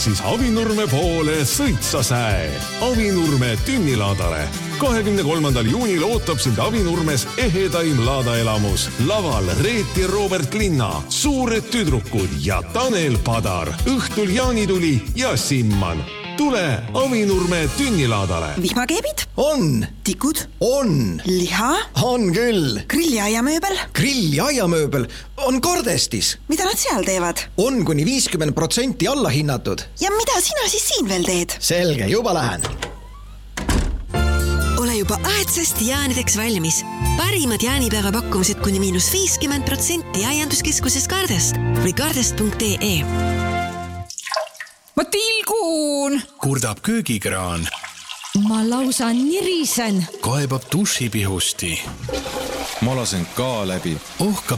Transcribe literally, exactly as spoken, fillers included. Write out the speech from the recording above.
siis Avinurme poole sõitsa säe. Avinurme tünnilaadale. kahekümne kolmandal juunil ootab sind Avinurmes ehedaim laadaelamus. Laval Reet ja Robert Linna, Suured tüdrukud ja Tanel Padar. Õhtul jaanituli ja Simman. Tule Avinurme tünnilaadale. Vihmakeebid? On. Tikud? On. Liha? On küll. Grill- ja aiamööbel? Grill- ja aiamööbel on Kordestis. Mida nad seal teevad? On kuni viiskümmend protsenti alla hinnatud. Ja mida sina siis siin veel teed? Selge, juba lähen. Ole juba aedsasti jaanideks valmis. Parimad jaanipäeva pakkumised kuni miinus viiskümmend protsenti aianduskeskuses Kardest või kardest punkt ee. Ma tilgun! Kurdab köögikraan. Ma lausa nirisen. Kaebab dušipihusti. Ma lasen ka läbi. Ohkab